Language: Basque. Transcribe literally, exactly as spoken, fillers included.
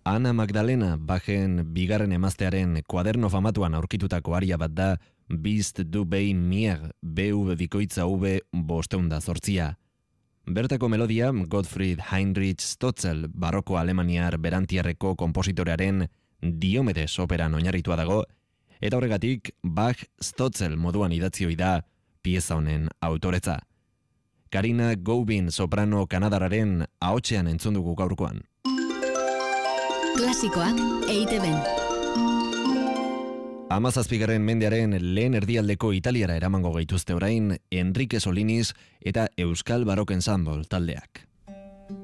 Ana Magdalena Bachen bigarren emaztearen kuaderno famatuan aurkitutako aria bat da Bist du bei mir, B V bikoitza V bosteunda zortzia. Bertako melodia Gottfried Heinrich Stotzel barroko alemaniar berantiarreko kompositorearen Diomedes operan oinarritua dago, eta horregatik Bach Stotzel moduan idatzioi da pieza honen autoretza. Karina Goubin soprano kanadarraren ahotsean entzun dugu gaurkoan. Klasikoak E I TeBen. Hamazazpigarren mendearen lehen erdialdeko Italiara eramango gaituzte orain Enrique Solinis eta Euskal Barok Ensemble taldeak.